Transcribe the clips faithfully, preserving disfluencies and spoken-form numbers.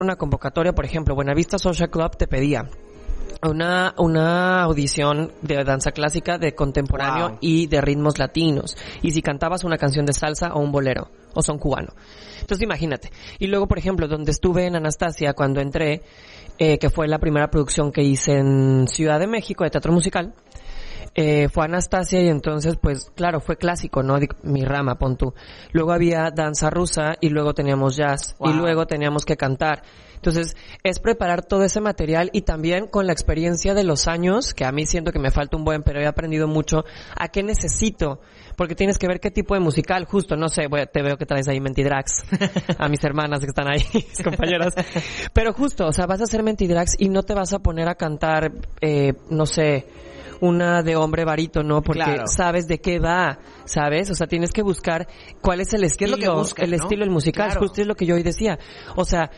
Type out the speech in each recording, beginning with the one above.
una convocatoria, por ejemplo, Buenavista Social Club te pedía una una audición de danza clásica, de contemporáneo wow. y de ritmos latinos. Y si cantabas una canción de salsa o un bolero o son cubano. Entonces imagínate. Y luego, por ejemplo, donde estuve en Anastasia cuando entré, eh, que fue la primera producción que hice en Ciudad de México de teatro musical, eh, fue Anastasia y entonces pues claro, fue clásico, ¿no? Mi rama, pon tú. Luego había danza rusa y luego teníamos jazz wow. y luego teníamos que cantar. Entonces, es preparar todo ese material y también con la experiencia de los años, que a mí siento que me falta un buen, pero he aprendido mucho, a qué necesito. Porque tienes que ver qué tipo de musical, justo, no sé, voy, te veo que traes ahí Mentidrags, a mis hermanas que están ahí, mis compañeras. Pero justo, o sea, vas a hacer Mentidrags y no te vas a poner a cantar, eh, no sé, una de hombre barítono, porque claro. sabes de qué va, ¿sabes? O sea, tienes que buscar cuál es el estilo, ¿Qué es lo que buscan, el ¿no? estilo, el musical, claro. justo es lo que yo hoy decía. O sea,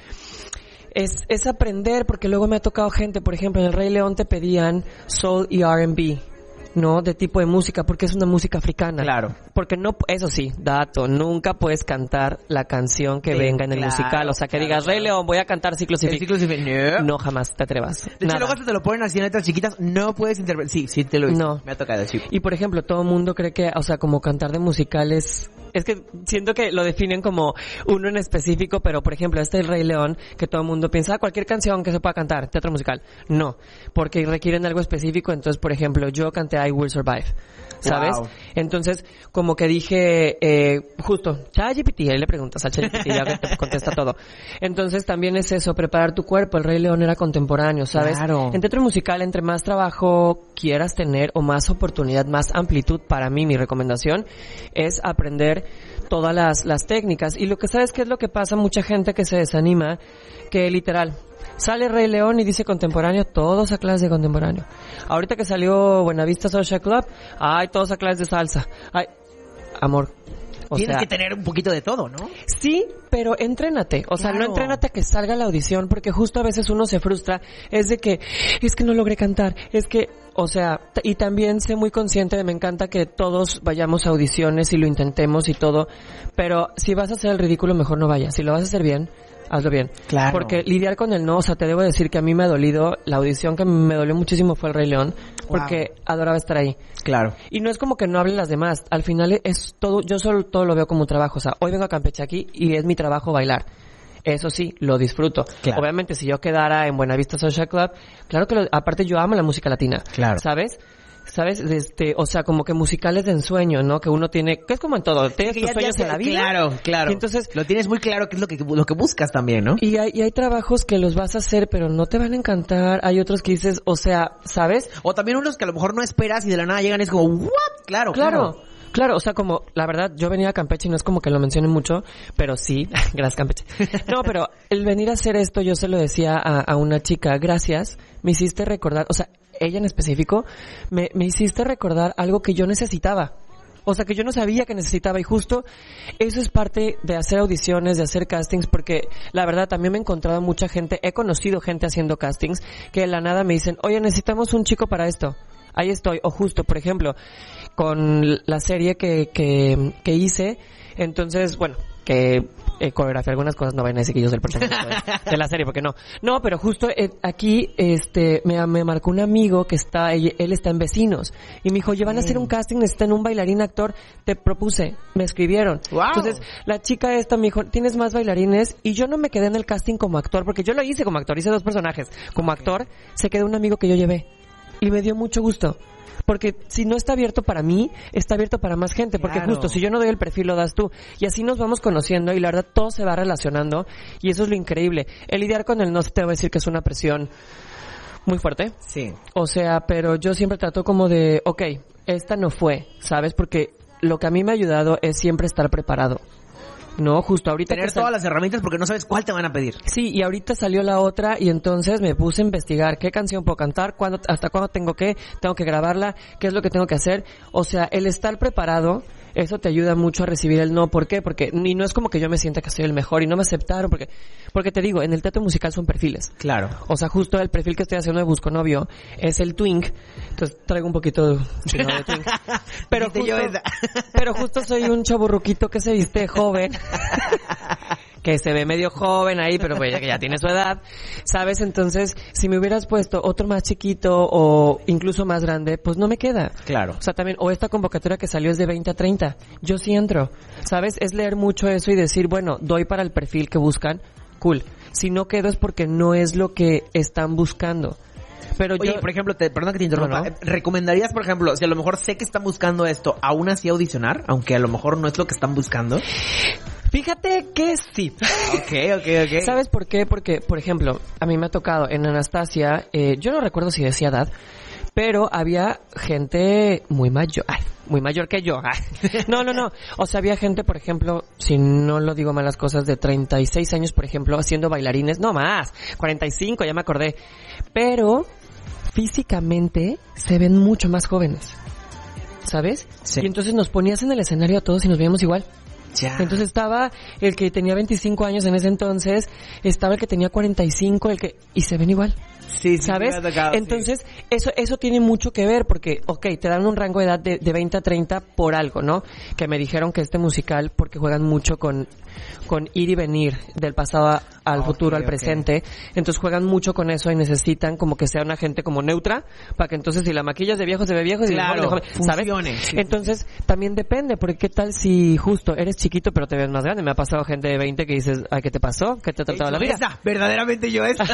Es, es aprender, porque luego me ha tocado gente, por ejemplo, en El Rey León te pedían soul y R and B, ¿no? De tipo de música, porque es una música africana. Claro. Porque no, eso sí, dato, nunca puedes cantar la canción que sí, venga en el claro, musical. O sea, que claro, digas, Rey León, voy a cantar Ciclo Sin Fin. No. no, jamás te atrevas. De hecho, luego te lo ponen así en letras chiquitas, no puedes interpretar. Sí, sí te lo hice. No. Me ha tocado decir. Y por ejemplo, todo el mundo cree que, o sea, como cantar de musicales... Es que siento que lo definen como uno en específico, pero por ejemplo, este El Rey León, que todo el mundo piensa, ah, cualquier canción que se pueda cantar, teatro musical. No, porque requieren algo específico. Entonces, por ejemplo, yo canté I Will Survive, ¿sabes? Wow. Entonces, como que dije, eh, justo, ChatGPT, ahí le preguntas a ChatGPT, ya que te contesta todo. Entonces, también es eso, preparar tu cuerpo. El Rey León era contemporáneo, ¿sabes? Claro. En teatro musical, entre más trabajo quieras tener o más oportunidad, más amplitud, para mí, mi recomendación es aprender todas las, las técnicas. Y lo que sabes que es lo que pasa, mucha gente que se desanima, que literal, sale Rey León y dice contemporáneo, todos a clases de contemporáneo. Ahorita que salió Buenavista Social Club, ay, todos a clases de salsa. Ay, amor. O Tienes sea, que tener un poquito de todo, ¿no? Sí, pero entrénate. O sea, claro. no entrénate a que salga la audición, porque justo a veces uno se frustra. Es de que, es que no logré cantar. Es que, o sea, t- y también sé muy consciente de, me encanta que todos vayamos a audiciones y lo intentemos y todo. Pero si vas a hacer el ridículo, mejor no vayas. Si lo vas a hacer bien, hazlo bien. Claro. Porque lidiar con el no, o sea, te debo decir que a mí me ha dolido, la audición que me dolió muchísimo fue El Rey León, porque wow. adoraba estar ahí. Claro. Y no es como que no hable las demás, al final es todo, yo solo todo lo veo como un trabajo, o sea, hoy vengo a Campeche aquí y es mi trabajo bailar. Eso sí, lo disfruto. Claro. Obviamente, si yo quedara en Buenavista Social Club, claro que lo, aparte yo amo la música latina. Claro. ¿Sabes? ¿Sabes? Este, o sea, como que musicales de ensueño, ¿no? Que uno tiene, que es como en todo, tienes tus sueños en la vida. Claro, claro. Y entonces, lo tienes muy claro que es lo que, lo que buscas también, ¿no? Y hay, y hay trabajos que los vas a hacer, pero no te van a encantar. Hay otros que dices, o sea, ¿sabes? O también unos que a lo mejor no esperas y de la nada llegan y es como, ¿what? Claro, claro. Claro. Claro, o sea, como, la verdad, yo venía a Campeche y no es como que lo mencionen mucho, pero sí, gracias Campeche. No, pero el venir a hacer esto, yo se lo decía a, a una chica, gracias, me hiciste recordar, o sea, ella en específico, me, me hiciste recordar algo que yo necesitaba. O sea, que yo no sabía que necesitaba, y justo eso es parte de hacer audiciones, de hacer castings, porque la verdad también me he encontrado mucha gente, he conocido gente haciendo castings, que de la nada me dicen, oye, necesitamos un chico para esto. Ahí estoy. O justo, por ejemplo, con la serie que, que, que hice, entonces, bueno, que eh, coreografié algunas cosas, no vayan a decir que yo soy el protagonista de, de la serie, porque no. No, pero justo eh, aquí, este, me, me marcó un amigo que está, él, él está en Vecinos, y me dijo, oye, van a hacer un casting, necesitan un bailarín actor, te propuse, me escribieron. Wow. Entonces, la chica esta me dijo, ¿tienes más bailarines? Y yo no me quedé en el casting como actor, porque yo lo hice como actor, hice dos personajes. Como actor, se quedó un amigo que yo llevé. Y me dio mucho gusto. Porque si no está abierto para mí, está abierto para más gente. Porque claro. justo, si yo no doy el perfil, lo das tú. Y así nos vamos conociendo y la verdad todo se va relacionando. Y eso es lo increíble. El lidiar con el no, te voy a decir que es una presión muy fuerte. Sí. O sea, pero yo siempre trato como de, ok, esta no fue, ¿sabes? Porque lo que a mí me ha ayudado es siempre estar preparado. No, justo ahorita... Tener sal... todas las herramientas porque no sabes cuál te van a pedir. Sí, y ahorita salió la otra y entonces me puse a investigar qué canción puedo cantar, cuándo, hasta cuándo tengo que, tengo que grabarla, qué es lo que tengo que hacer. O sea, el estar preparado, eso te ayuda mucho a recibir el no. ¿Por qué? Porque ni no es como que yo me sienta que soy el mejor y no me aceptaron, porque porque te digo, en el teatro musical son perfiles. Claro. O sea, justo el perfil que estoy haciendo de Busco Novio es el twink. Entonces traigo un poquito de, de, no, de twink. Pero justo, pero justo soy un chaburruquito que se viste joven. que se ve medio joven ahí, pero pues ya que ya tiene su edad, ¿sabes? Entonces, si me hubieras puesto otro más chiquito o incluso más grande, pues no me queda. Claro. O sea, también, o esta convocatoria que salió es de veinte a treinta. Yo sí entro, ¿sabes? Es leer mucho eso y decir, bueno, doy para el perfil que buscan, cool. Si no quedo es porque no es lo que están buscando. Pero Oye, yo... por ejemplo, te, perdón que te interrumpa, no, no. ¿recomendarías, por ejemplo, si a lo mejor sé que están buscando esto, aún así audicionar? Aunque a lo mejor no es lo que están buscando. Fíjate que sí. Ok, ok, ok. ¿Sabes por qué? Porque, por ejemplo, a mí me ha tocado en Anastasia, eh, yo no recuerdo si decía edad, pero había gente muy mayor, ay, muy mayor que yo. Ay. No, no, no. O sea, había gente, por ejemplo, si no lo digo malas cosas, de treinta y seis años, por ejemplo, haciendo bailarines, no más, cuarenta y cinco, ya me acordé. Pero físicamente se ven mucho más jóvenes, ¿sabes? Sí. Y entonces nos ponías en el escenario a todos y nos veíamos igual. Ya. Entonces estaba el que tenía veinticinco años en ese entonces, estaba el que tenía cuarenta y cinco, el que y se ven igual. Sí, sí, ¿sabes? sí me ha tocado, entonces, sí. eso eso tiene mucho que ver porque, okay, te dan un rango de edad de, de veinte a treinta por algo, ¿no? Que me dijeron que este musical, porque juegan mucho con con ir y venir del pasado a, al okay, futuro, al presente, okay. Entonces juegan mucho con eso y necesitan como que sea una gente como neutra, para que entonces si la maquillas de viejo se ve viejo y claro, de joven, de joven, ¿sabes? Funcione, sí, entonces, sí, sí. También depende, porque qué tal si justo eres chiquito pero te ves más grande. Me ha pasado gente de veinte que dices, ay, ¿qué te pasó? ¿Qué te ha tratado la vida? Esa, verdaderamente yo esa.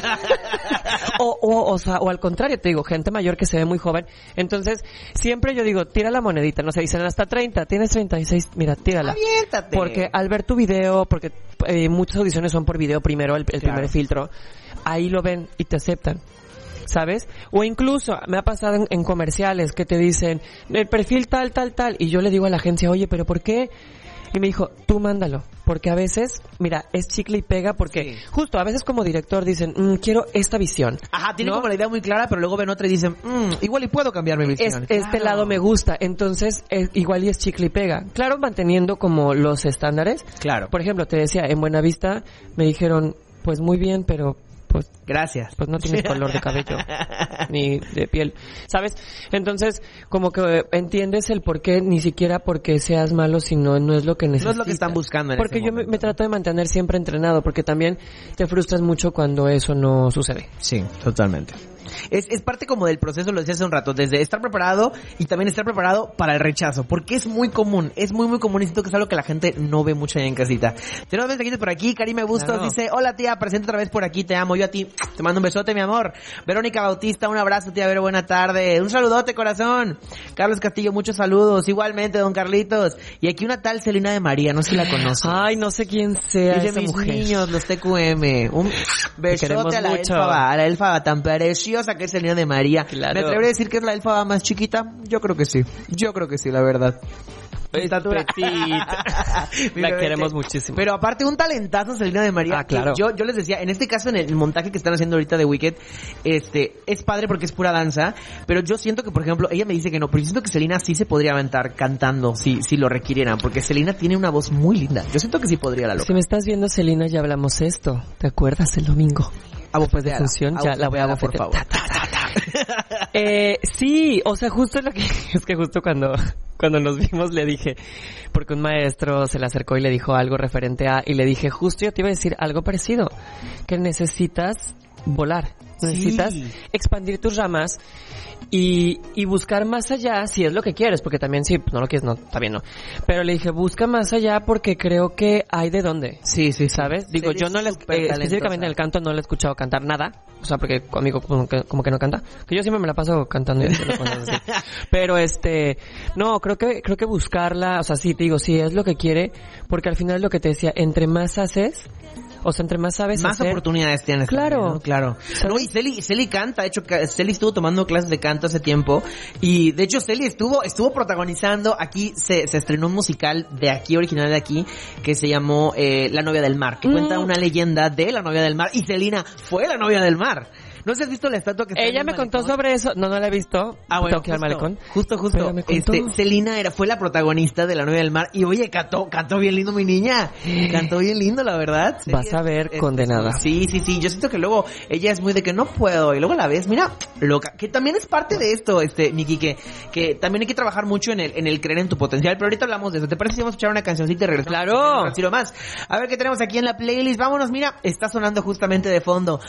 o, o, o sea, o al contrario, te digo, gente mayor que se ve muy joven. Entonces, siempre yo digo, tira la monedita, no sé, dicen hasta treinta, tienes treinta y seis, mira, tírala. Aviéntate. Porque al ver tu video, porque eh, muchas audiciones son por video primero, el, el claro. primer filtro, ahí lo ven y te aceptan. ¿Sabes? O incluso, me ha pasado en, en comerciales que te dicen, el perfil tal, tal, tal, y yo le digo a la agencia, oye, ¿pero por qué? Y me dijo, tú mándalo, porque a veces, mira, es chicle y pega, porque sí. Justo, a veces como director dicen, mmm, quiero esta visión. Ajá, tienen ¿no? como la idea muy clara, pero luego ven otra y dicen, mmm, igual y puedo cambiar mi visión. Es, claro. Este lado me gusta, entonces es, igual y es chicle y pega. Claro, manteniendo como los estándares. Claro. Por ejemplo, te decía, en Buenavista me dijeron, pues muy bien, pero... pues gracias. Pues no tienes color de cabello ni de piel, ¿sabes? Entonces, como que entiendes el por qué, ni siquiera porque seas malo, sino no es lo que necesitas. No es lo que están buscando en Porque ese yo me, me trato de mantener siempre entrenado, porque también te frustras mucho cuando eso no sucede. Sí, totalmente. Es, es parte como del proceso, lo decía hace un rato, desde estar preparado y también estar preparado para el rechazo, porque es muy común, es muy muy común y siento que es algo que la gente no ve mucho allá en casita. Tenemos mensajitos por aquí, Karime Bustos claro. Dice, hola tía, presente otra vez por aquí, te amo, yo a ti, te mando un besote mi amor. Verónica Bautista, un abrazo tía, Vero, buena tarde, un saludote corazón. Carlos Castillo, muchos saludos, igualmente don Carlitos. Y aquí una tal Celina de María, no sé si la conoces. Ay, no sé quién sea Dice esa mis mujer. niños, los T Q M, un besote a la mucho. elfaba, a la elfaba tan preciosa que es Celina de María. Claro. ¿Me atrevería a decir que es la elfaba más chiquita? Yo creo que sí. Yo creo que sí, la verdad. Estatura. La queremos muchísimo. Pero aparte un talentazo Celina de María. Ah, claro. Yo, yo les decía, en este caso en el montaje que están haciendo ahorita de Wicked, este, es padre porque es pura danza, pero yo siento que, por ejemplo, ella me dice que no, pero yo siento que Celina sí se podría aventar cantando si, si lo requirieran, porque Celina tiene una voz muy linda. Yo siento que sí podría la loca. Si me estás viendo, Celina, ya hablamos esto. ¿Te acuerdas el domingo? Después de función, ya la voy a por favor. Ta, ta, ta, ta. eh, sí, o sea, justo lo que es que justo cuando cuando nos vimos le dije, porque un maestro se le acercó y le dijo algo referente a, y le dije, justo yo te iba a decir algo parecido, que necesitas volar, necesitas sí. expandir tus ramas y, y buscar más allá si es lo que quieres, porque también si no lo quieres, no, está bien, no. Pero le dije, busca más allá porque creo que hay de dónde. Sí, sí, ¿sabes? Sí. Digo, yo no le, eh, específicamente en el canto no le he escuchado cantar nada, o sea, porque conmigo como que, como que no canta, que yo siempre me la paso cantando y haciendo cosas así. Pero este, no, creo que, creo que buscarla, o sea, sí, te digo, sí, es lo que quiere, porque al final es lo que te decía, entre más haces, o sea, entre más sabes más hacer, oportunidades tienes. Claro. También, ¿no? Claro. No, y Celi, Celi canta. De hecho, Celi estuvo tomando clases de canto hace tiempo. Y, de hecho, Celi estuvo, estuvo protagonizando. Aquí se, se estrenó un musical de aquí, original de aquí, que se llamó, eh, La novia del mar. Que mm. cuenta una leyenda de la novia del mar. Y Celina fue la novia del mar. ¿No has visto la estatua que está Ella en me el contó malecón? sobre eso. No, no la he visto. Ah, bueno, Tengo que ir al justo, malecón. justo, justo. Pero me contó. Este, Celina era, fue la protagonista de La Novia del Mar. Y oye, cantó, cantó bien lindo mi niña. Cantó bien lindo, la verdad. Sí, Vas a ver, es, condenada. Es, sí, sí, sí. Yo siento que luego ella es muy de que no puedo. Y luego la ves, mira, loca. Que también es parte de esto, este, Miki, que, que también hay que trabajar mucho en el, en el creer en tu potencial. Pero ahorita hablamos de eso. ¿Te parece si vamos a escuchar una cancioncita y regresamos? ¡Claro! Un ratito más. A ver qué tenemos aquí en la playlist. Vámonos, mira, está sonando justamente de fondo